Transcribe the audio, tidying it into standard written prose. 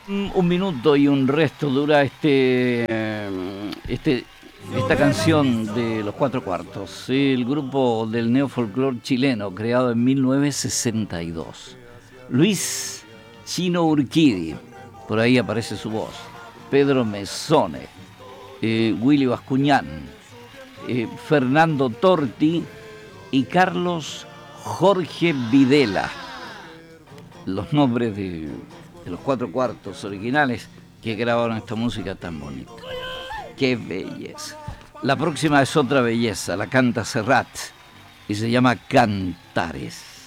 Un minuto y un resto dura esta canción de Los Cuatro Cuartos, el grupo del neofolclor chileno creado en 1962. Luis Chino Urquidi, por ahí aparece su voz. Pedro Mesone, Willy Bascuñán, Fernando Torti y Carlos Jorge Videla. Los nombres de los Cuatro Cuartos originales que grabaron esta música tan bonita. ¡Qué belleza! La próxima es otra belleza, la canta Serrat y se llama Cantares.